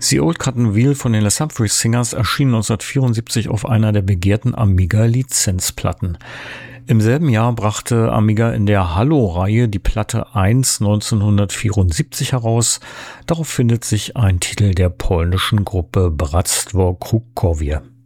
The Old Cotton Wheel von den Les Humphreys Singers erschien 1974 auf einer der begehrten Amiga-Lizenzplatten. Im selben Jahr brachte Amiga in der Hallo-Reihe die Platte 1 1974 heraus. Darauf findet sich ein Titel der polnischen Gruppe Bractwo Krukowie.